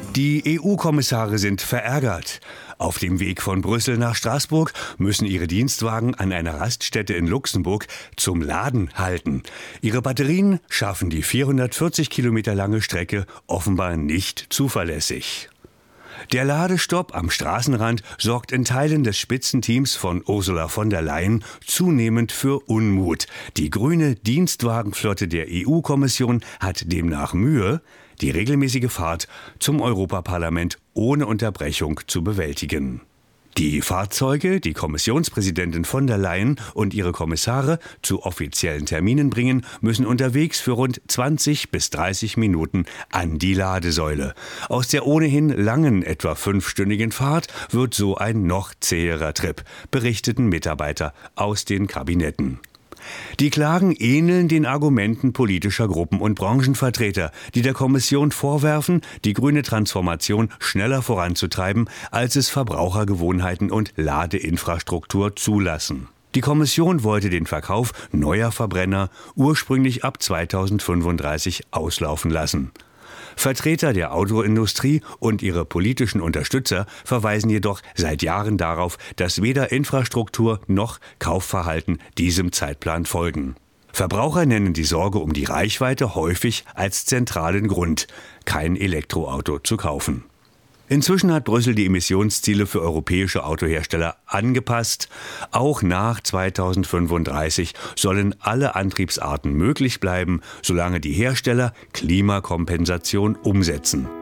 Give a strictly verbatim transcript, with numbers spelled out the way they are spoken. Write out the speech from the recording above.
Die E U-Kommissare sind verärgert. Auf dem Weg von Brüssel nach Straßburg müssen ihre Dienstwagen an einer Raststätte in Luxemburg zum Laden halten. Ihre Batterien schaffen die vierhundertvierzig Kilometer lange Strecke offenbar nicht zuverlässig. Der Ladestopp am Straßenrand sorgt in Teilen des Spitzenteams von Ursula von der Leyen zunehmend für Unmut. Die grüne Dienstwagenflotte der E U-Kommission hat demnach Mühe, die regelmäßige Fahrt zum Europaparlament ohne Unterbrechung zu bewältigen. Die Fahrzeuge, die Kommissionspräsidentin von der Leyen und ihre Kommissare zu offiziellen Terminen bringen, müssen unterwegs für rund zwanzig bis dreißig Minuten an die Ladesäule. Aus der ohnehin langen, etwa fünfstündigen Fahrt wird so ein noch zäherer Trip, berichteten Mitarbeiter aus den Kabinetten. Die Klagen ähneln den Argumenten politischer Gruppen und Branchenvertreter, die der Kommission vorwerfen, die grüne Transformation schneller voranzutreiben, als es Verbrauchergewohnheiten und Ladeinfrastruktur zulassen. Die Kommission wollte den Verkauf neuer Verbrenner ursprünglich ab zweitausendfünfunddreißig auslaufen lassen. Vertreter der Autoindustrie und ihre politischen Unterstützer verweisen jedoch seit Jahren darauf, dass weder Infrastruktur noch Kaufverhalten diesem Zeitplan folgen. Verbraucher nennen die Sorge um die Reichweite häufig als zentralen Grund, kein Elektroauto zu kaufen. Inzwischen hat Brüssel die Emissionsziele für europäische Autohersteller angepasst. Auch nach zweitausendfünfunddreißig sollen alle Antriebsarten möglich bleiben, solange die Hersteller Klimakompensation umsetzen.